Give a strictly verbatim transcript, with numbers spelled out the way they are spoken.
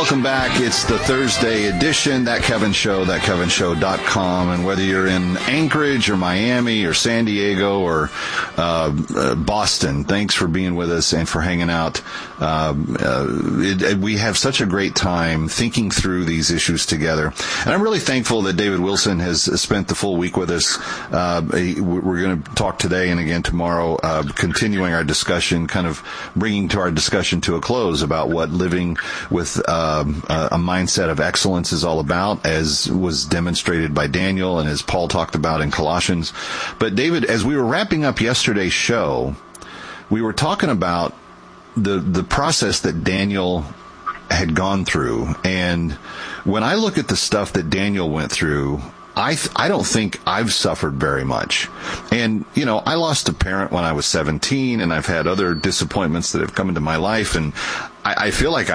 welcome back. It's the Thursday edition, That Kevin Show, that kevin show dot com. And whether you're in Anchorage or Miami or San Diego or uh, uh, Boston, thanks for being with us and for hanging out. Uh, uh, it, it, we have such a great time thinking through these issues together. And I'm really thankful that David Wilson has spent the full week with us. Uh, we're going to talk today and again tomorrow, uh, continuing our discussion, kind of bringing to our discussion to a close about what living with um, a, a mindset of excellence is all about, as was demonstrated by Daniel and as Paul talked about in Colossians. But David, as we were wrapping up yesterday's show, we were talking about the the process that Daniel had gone through. And when I look at the stuff that Daniel went through, I th- I don't think I've suffered very much. And, you know, I lost a parent when I was seventeen, and I've had other disappointments that have come into my life, and I, I feel like